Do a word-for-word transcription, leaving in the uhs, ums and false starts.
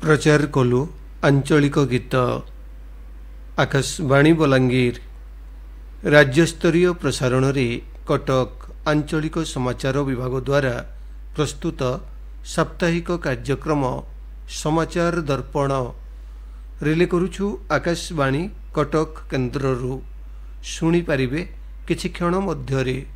प्रचार कलु आंचलिक गीत आकाशवाणी बलांगीर राज्यस्तरीय प्रसारण रे कटक आंचलिक समाचार विभाग द्वारा प्रस्तुत साप्ताहिक कार्यक्रम समाचार दर्पण रिले करुछु आकाशवाणी कटक केन्द्ररू शुणी पारिबे किछि क्षण मध्यरे।